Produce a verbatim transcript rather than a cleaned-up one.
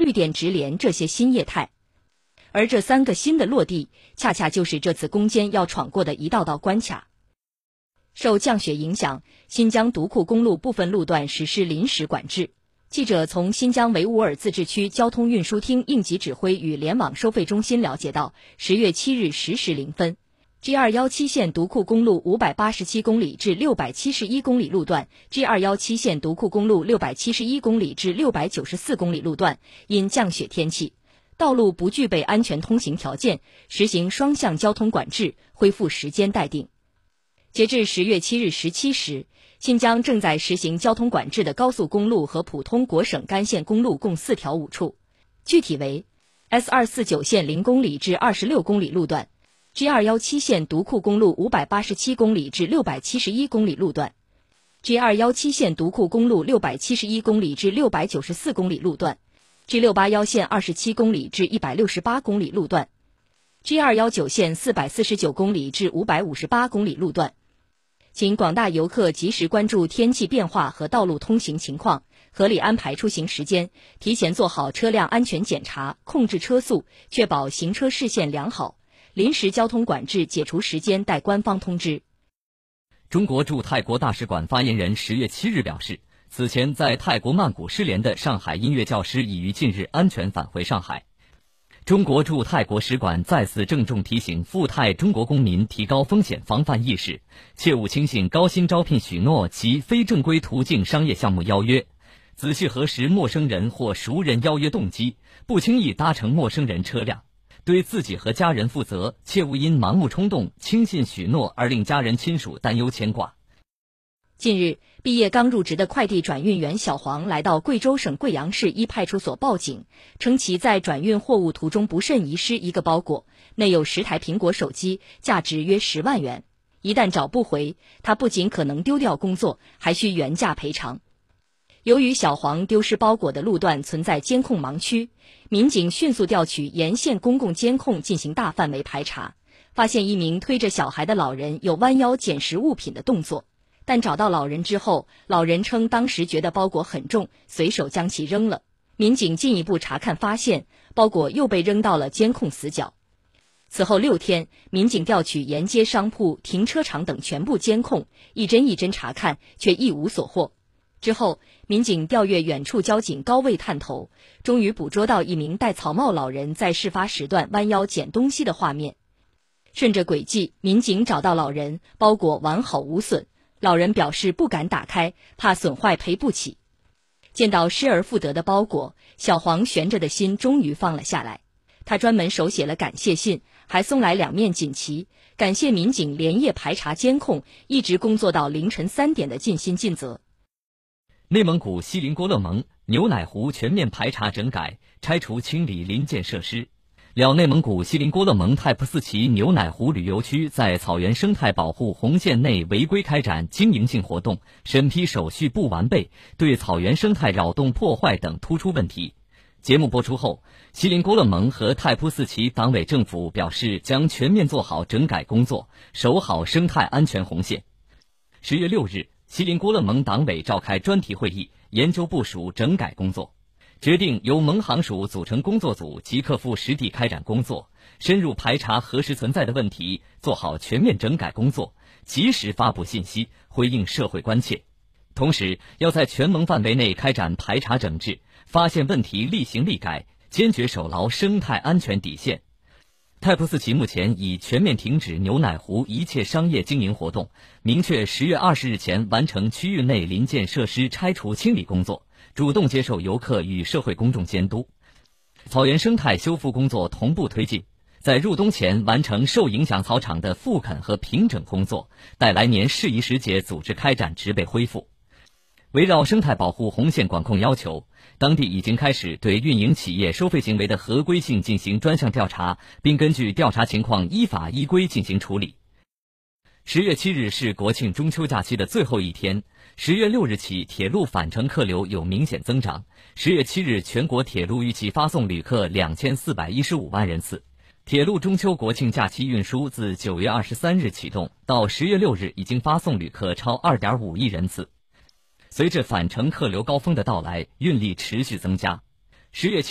绿电直联这些新业态。而这三个新的落地，恰恰就是这次攻坚要闯过的一道道关卡。受降雪影响，新疆独库公路部分路段实施临时管制。记者从新疆维吾尔自治区交通运输厅应急指挥与联网收费中心了解到，十月七日十时零分 ，G 二一七线独库公路五百八十七公里至六百七十一公里路段 ，G 二一七线独库公路六百七十一公里至六百九十四公里路段，因降雪天气，道路不具备安全通行条件，实行双向交通管制，恢复时间待定。截至十月七日十七时，新疆正在实行交通管制的高速公路和普通国省干线公路共四条五处，具体为 S 二四九线零公里至二十六公里路段 ，G 二一七线独库公路五百八十七公里至六百七十一公里路段 ，G 二一七线独库公路六百七十一公里至六百九十四公里路段 ，G 六八一线二十七公里至一百六十八公里路段 ，G 二一九线四百四十九公里至五百五十八公里路段。请广大游客及时关注天气变化和道路通行情况，合理安排出行时间，提前做好车辆安全检查，控制车速，确保行车视线良好。临时交通管制解除时间待官方通知。 中国驻泰国大使馆发言人十月七日表示，此前在泰国曼谷失联的上海音乐教师已于近日安全返回上海。中国驻泰国使馆再次郑重提醒赴泰中国公民提高风险防范意识，切勿轻信高薪招聘许诺及非正规途径商业项目邀约，仔细核实陌生人或熟人邀约动机，不轻易搭乘陌生人车辆，对自己和家人负责，切勿因盲目冲动、轻信许诺而令家人亲属担忧牵挂。 近日，毕业刚入职的快递转运员小黄来到贵州省贵阳市一派出所报警，称其在转运货物途中不慎遗失一个包裹，内有十台苹果手机，价值约十万元。一旦找不回，他不仅可能丢掉工作，还需原价赔偿。由于小黄丢失包裹的路段存在监控盲区，民警迅速调取沿线公共监控进行大范围排查，发现一名推着小孩的老人有弯腰捡拾物品的动作。但找到老人之后，老人称当时觉得包裹很重，随手将其扔了。民警进一步查看发现，包裹又被扔到了监控死角。此后六天，民警调取沿街商铺、停车场等全部监控，一帧一帧查看，却一无所获。之后，民警调阅远处交警高位探头，终于捕捉到一名戴草帽老人在事发时段弯腰捡东西的画面。顺着轨迹，民警找到老人，包裹完好无损。老人表示不敢打开，怕损坏赔不起。见到失而复得的包裹，小黄悬着的心终于放了下来。他专门手写了感谢信，还送来两面锦旗，感谢民警连夜排查监控，一直工作到凌晨三点的尽心尽责。 内蒙古锡林郭勒盟牛奶湖全面排查整改，拆除清理临建设施。辽内蒙古锡林郭勒盟太仆寺旗牛奶湖旅游区在草原生态保护红线内违规开展经营性活动，审批手续不完备，对草原生态扰动破坏等突出问题。节目播出后，锡林郭勒盟和太仆寺旗党委政府表示将全面做好整改工作，守好生态安全红线。十月六日，锡林郭勒盟党委召开专题会议，研究部署整改工作。决定由盟行署组成工作组，即刻赴实地开展工作，深入排查核实存在的问题，做好全面整改工作，及时发布信息，回应社会关切。同时，要在全盟范围内开展排查整治，发现问题立行立改，坚决守牢生态安全底线。太仆寺旗目前已全面停止牛奶湖一切商业经营活动，明确十月二十日前完成区域内临建设施拆除清理工作，主动接受游客与社会公众监督。草原生态修复工作同步推进，在入冬前完成受影响草场的复垦和平整工作，待来年适宜时节组织开展植被恢复。围绕生态保护红线管控要求，当地已经开始对运营企业收费行为的合规性进行专项调查，并根据调查情况依法依规进行处理。十月七日是国庆中秋假期的最后一天，十月六日起铁路返程客流有明显增长。十月七日全国铁路预计发送旅客两千四百一十五万人次。铁路中秋国庆假期运输自九月二十三日启动，到十月六日已经发送旅客超二点五亿人次。随着返程客流高峰的到来，运力持续增加。十月